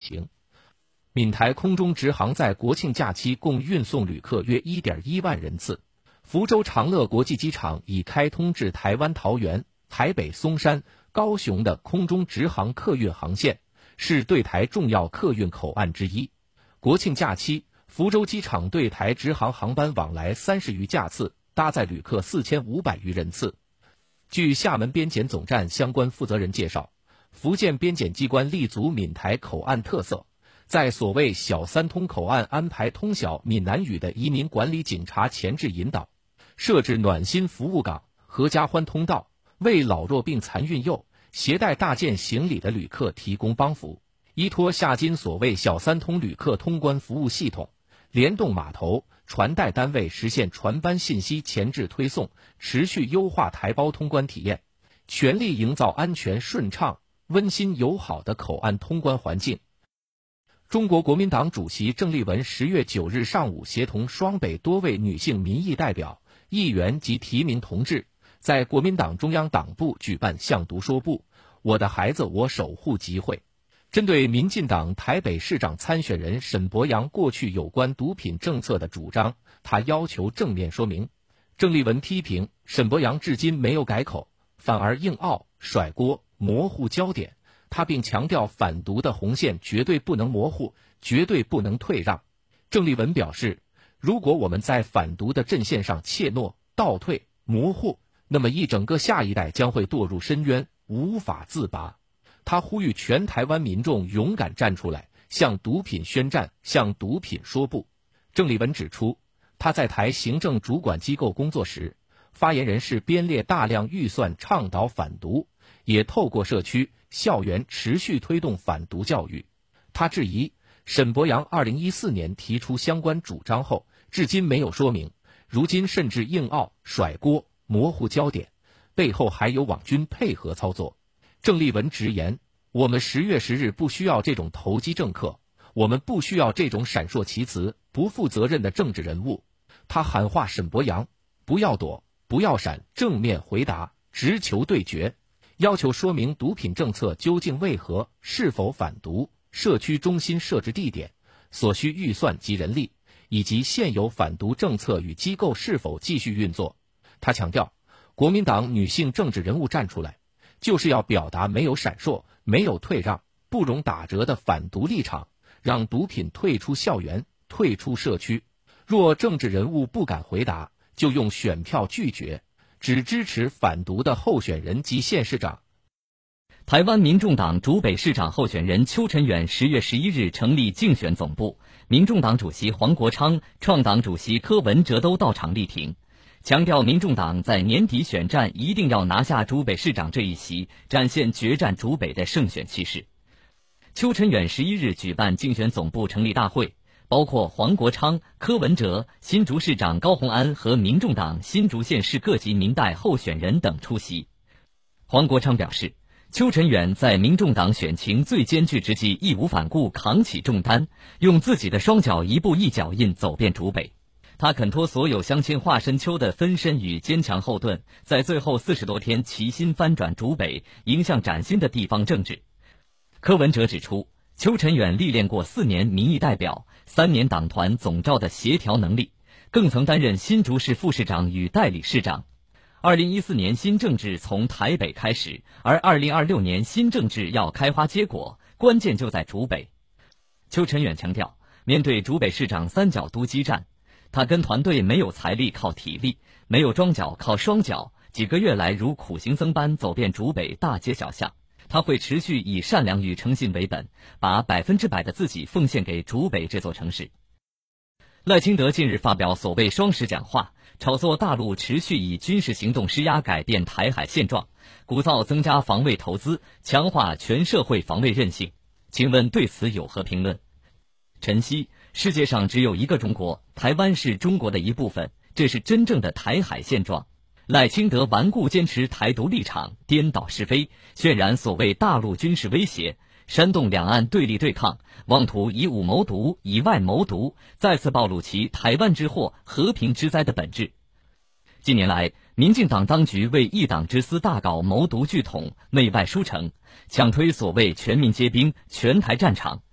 平。闽台空中直航在国庆假期共运送旅客约 1.1 万人次。福州长乐国际机场已开通至台湾桃园、台北松山、高雄的空中直航客运航线，是对台重要客运口岸之一。国庆假期，福州机场对台直航航班往来30余架次，搭载旅客4500余人次。据厦门边检总站相关负责人介绍，福建边检机关立足闽台口岸特色，在所谓小三通口岸安排通晓闽南语的移民管理警察前置引导，设置暖心服务岗、合家欢通道，为老弱病残孕幼、携带大件行李的旅客提供帮扶。依托厦金所谓小三通旅客通关服务系统，联动码头、传带单位实现船班信息前置推送，持续优化台胞通关体验，全力营造安全顺畅、温馨友好的口岸通关环境。中国国民党主席郑丽文10月9日上午协同双北多位女性民意代表、议员及提名同志，在国民党中央党部举办向读说部我的孩子我守护集会。针对民进党台北市长参选人沈伯洋过去有关毒品政策的主张，他要求正面说明。郑丽文批评沈伯洋至今没有改口，反而硬拗、甩锅、模糊焦点，他并强调反毒的红线绝对不能模糊，绝对不能退让。郑丽文表示，如果我们在反毒的阵线上怯懦、倒退、模糊，那么一整个下一代将会堕入深渊，无法自拔。他呼吁全台湾民众勇敢站出来，向毒品宣战，向毒品说不。郑丽文指出，他在台行政主管机构工作时，发言人是编列大量预算倡导反毒，也透过社区、校园持续推动反毒教育。他质疑沈伯洋2014年提出相关主张后，至今没有说明，如今甚至硬拗、甩锅、模糊焦点，背后还有网军配合操作。郑丽文直言，我们10月10日不需要这种投机政客，我们不需要这种闪烁其词、不负责任的政治人物。他喊话沈伯洋，不要躲，不要闪，正面回答，直球对决，要求说明毒品政策究竟为何，是否反毒，社区中心设置地点、所需预算及人力，以及现有反毒政策与机构是否继续运作。他强调，国民党女性政治人物站出来，就是要表达没有闪烁、没有退让、不容打折的反毒立场，让毒品退出校园、退出社区。若政治人物不敢回答，就用选票拒绝，只支持反毒的候选人及县市长。 台湾民众党竹北市长候选人邱成远10月11日成立竞选总部，民众党主席黄国昌、创党主席柯文哲都到场力挺，强调民众党在年底选战一定要拿下竹北市长这一席，展现决战竹北的胜选气势。邱成远11日举办竞选总部成立大会，包括黄国昌、柯文哲、新竹市长高虹安和民众党新竹县市各级民代候选人等出席。黄国昌表示，邱成远在民众党选情最艰巨之际义无反顾扛起重担，用自己的双脚一步一脚印走遍竹北。他肯托所有乡亲华深秋的分身与坚强后盾，在最后40多天齐心翻转竹北迎向崭新的地方政治。柯文哲指出，邱成远历练过4年民意代表、3年党团总召的协调能力，更曾担任新竹市副市长与代理市长。2014年新政治从台北开始，而2026年新政治要开花结果，关键就在竹北。邱成远强调，面对竹北市长三角都激战，他跟团队没有财力靠体力，没有庄脚靠双脚，几个月来如苦行僧般走遍竹北大街小巷。他会持续以善良与诚信为本，把100%的自己奉献给竹北这座城市。赖清德近日发表所谓双10讲话，炒作大陆持续以军事行动施压改变台海现状，鼓噪增加防卫投资，强化全社会防卫韧性。请问对此有何评论？晨曦，世界上只有一个中国，台湾是中国的一部分，这是真正的台海现状。赖清德顽固坚持台独立场，颠倒是非，渲染所谓大陆军事威胁，煽动两岸对立对抗，妄图以武谋独，以外谋独，再次暴露其台湾之祸、和平之灾的本质。近年来，民进党当局为一党之私大搞谋独拒统，内外输成，强推所谓全民皆兵、全台战场，